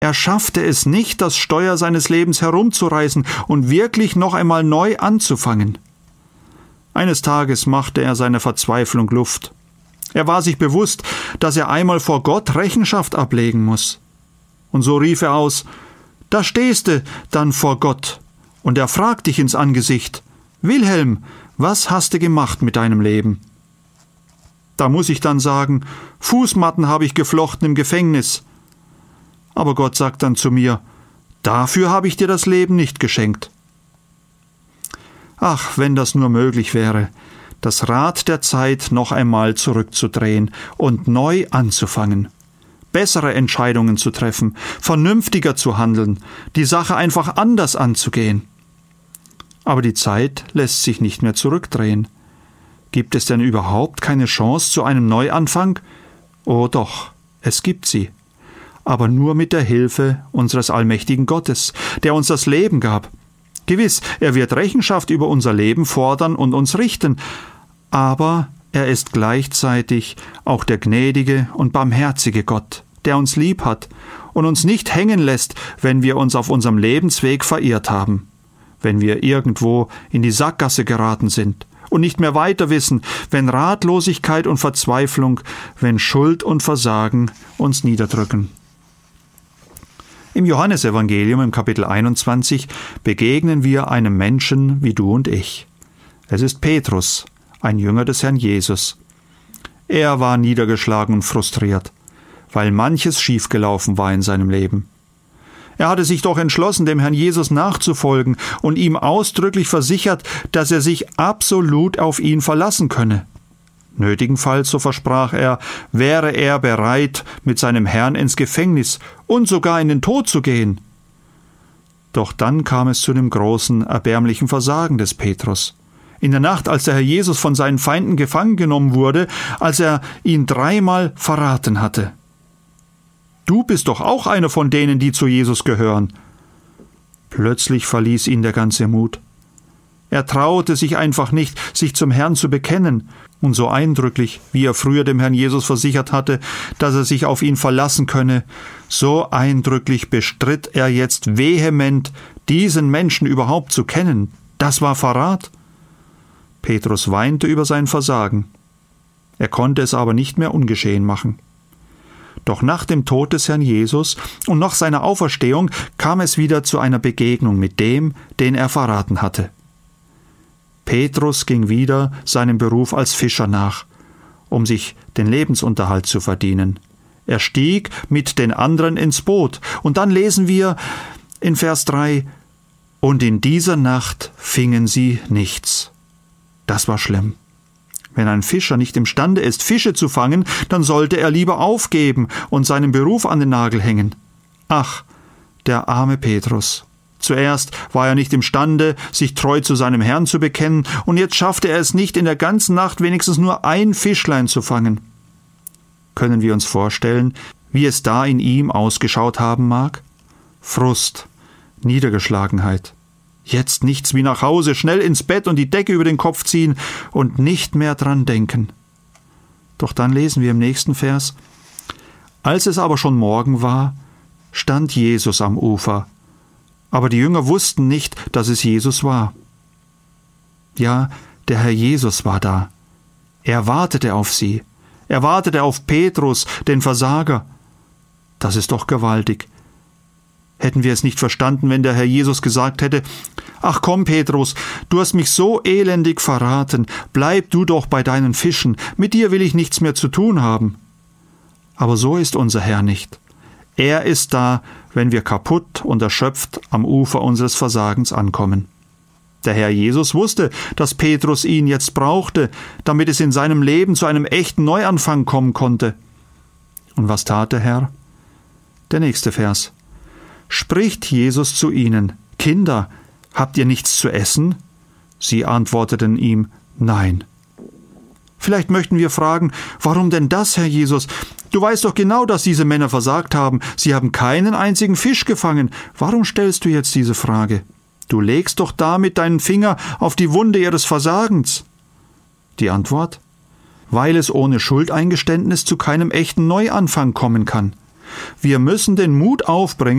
Er schaffte es nicht, das Steuer seines Lebens herumzureißen und wirklich noch einmal neu anzufangen. Eines Tages machte er seiner Verzweiflung Luft. Er war sich bewusst, dass er einmal vor Gott Rechenschaft ablegen muss. Und so rief er aus: »Da stehste dann vor Gott, und er fragt dich ins Angesicht: Wilhelm, was hast du gemacht mit deinem Leben?« Da muss ich dann sagen: Fußmatten habe ich geflochten im Gefängnis. Aber Gott sagt dann zu mir: Dafür habe ich dir das Leben nicht geschenkt. Ach, wenn das nur möglich wäre, das Rad der Zeit noch einmal zurückzudrehen und neu anzufangen, bessere Entscheidungen zu treffen, vernünftiger zu handeln, die Sache einfach anders anzugehen. Aber die Zeit lässt sich nicht mehr zurückdrehen. Gibt es denn überhaupt keine Chance zu einem Neuanfang? Oh doch, es gibt sie. Aber nur mit der Hilfe unseres allmächtigen Gottes, der uns das Leben gab. Gewiss, er wird Rechenschaft über unser Leben fordern und uns richten, aber er ist gleichzeitig auch der gnädige und barmherzige Gott, der uns lieb hat und uns nicht hängen lässt, wenn wir uns auf unserem Lebensweg verirrt haben, wenn wir irgendwo in die Sackgasse geraten sind und nicht mehr weiter wissen, wenn Ratlosigkeit und Verzweiflung, wenn Schuld und Versagen uns niederdrücken. Im Johannesevangelium im Kapitel 21 begegnen wir einem Menschen wie du und ich. Es ist Petrus, ein Jünger des Herrn Jesus. Er war niedergeschlagen und frustriert, weil manches schiefgelaufen war in seinem Leben. Er hatte sich doch entschlossen, dem Herrn Jesus nachzufolgen und ihm ausdrücklich versichert, dass er sich absolut auf ihn verlassen könne. Nötigenfalls, so versprach er, wäre er bereit, mit seinem Herrn ins Gefängnis und sogar in den Tod zu gehen. Doch dann kam es zu dem großen, erbärmlichen Versagen des Petrus. In der Nacht, als der Herr Jesus von seinen Feinden gefangen genommen wurde, als er ihn 3-mal verraten hatte. Du bist doch auch einer von denen, die zu Jesus gehören. Plötzlich verließ ihn der ganze Mut. Er traute sich einfach nicht, sich zum Herrn zu bekennen, und so eindrücklich, wie er früher dem Herrn Jesus versichert hatte, dass er sich auf ihn verlassen könne, so eindrücklich bestritt er jetzt vehement, diesen Menschen überhaupt zu kennen. Das war Verrat. Petrus weinte über sein Versagen. Er konnte es aber nicht mehr ungeschehen machen. Doch nach dem Tod des Herrn Jesus und nach seiner Auferstehung kam es wieder zu einer Begegnung mit dem, den er verraten hatte. Petrus ging wieder seinem Beruf als Fischer nach, um sich den Lebensunterhalt zu verdienen. Er stieg mit den anderen ins Boot, und dann lesen wir in Vers 3: Und in dieser Nacht fingen sie nichts. Das war schlimm. Wenn ein Fischer nicht imstande ist, Fische zu fangen, dann sollte er lieber aufgeben und seinen Beruf an den Nagel hängen. Ach, der arme Petrus. Zuerst war er nicht imstande, sich treu zu seinem Herrn zu bekennen, und jetzt schaffte er es nicht, in der ganzen Nacht wenigstens nur ein Fischlein zu fangen. Können wir uns vorstellen, wie es da in ihm ausgeschaut haben mag? Frust, Niedergeschlagenheit. Jetzt nichts wie nach Hause, schnell ins Bett und die Decke über den Kopf ziehen und nicht mehr dran denken. Doch dann lesen wir im nächsten Vers: Als es aber schon Morgen war, stand Jesus am Ufer, aber die Jünger wussten nicht, dass es Jesus war. Ja, der Herr Jesus war da. Er wartete auf sie. Er wartete auf Petrus, den Versager. Das ist doch gewaltig. Hätten wir es nicht verstanden, wenn der Herr Jesus gesagt hätte: Ach komm, Petrus, du hast mich so elendig verraten, bleib du doch bei deinen Fischen, mit dir will ich nichts mehr zu tun haben. Aber so ist unser Herr nicht. Er ist da, wenn wir kaputt und erschöpft am Ufer unseres Versagens ankommen. Der Herr Jesus wusste, dass Petrus ihn jetzt brauchte, damit es in seinem Leben zu einem echten Neuanfang kommen konnte. Und was tat der Herr? Der nächste Vers. Spricht Jesus zu ihnen: Kinder, habt ihr nichts zu essen? Sie antworteten ihm: Nein. Vielleicht möchten wir fragen: Warum denn das, Herr Jesus? Du weißt doch genau, dass diese Männer versagt haben. Sie haben keinen einzigen Fisch gefangen. Warum stellst du jetzt diese Frage? Du legst doch damit deinen Finger auf die Wunde ihres Versagens. Die Antwort: Weil es ohne Schuldeingeständnis zu keinem echten Neuanfang kommen kann. Wir müssen den Mut aufbringen,